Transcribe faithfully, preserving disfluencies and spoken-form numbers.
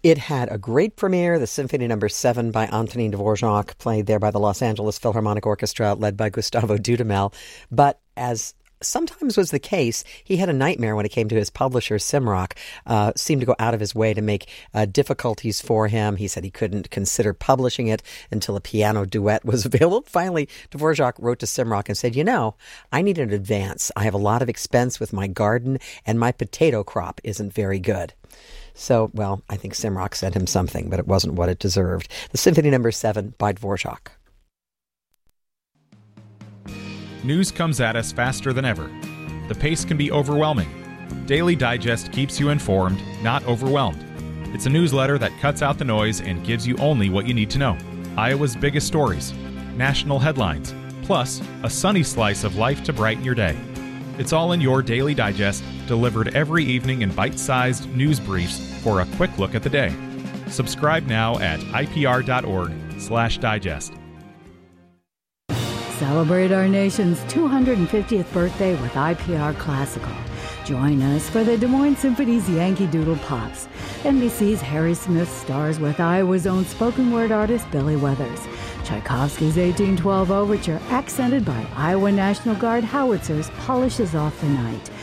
It had a great premiere, the Symphony Number seven by Antonin Dvorak, played there by the Los Angeles Philharmonic Orchestra, led by Gustavo Dudamel. But as sometimes was the case, he had a nightmare when it came to his publisher, Simrock. Uh, seemed to go out of his way to make uh, difficulties for him. He said he couldn't consider publishing it until a piano duet was available. Finally, Dvorak wrote to Simrock and said, you know, I need an advance. I have a lot of expense with my garden, and my potato crop isn't very good. So, well, I think Simrock sent him something, but it wasn't what it deserved. The Symphony Number seven by Dvorak. News comes at us faster than ever. The pace can be overwhelming. Daily Digest keeps you informed, not overwhelmed. It's a newsletter that cuts out the noise and gives you only what you need to know. Iowa's biggest stories, national headlines, plus a sunny slice of life to brighten your day. It's all in your Daily Digest, delivered every evening in bite-sized news briefs for a quick look at the day. Subscribe now at ipr.org slash digest. Celebrate our nation's two hundred fiftieth birthday with I P R Classical. Join us for the Des Moines Symphony's Yankee Doodle Pops. N B C's Harry Smith stars with Iowa's own spoken word artist Billy Weathers. Tchaikovsky's eighteen twelve Overture, accented by Iowa National Guard howitzers, polishes off the night.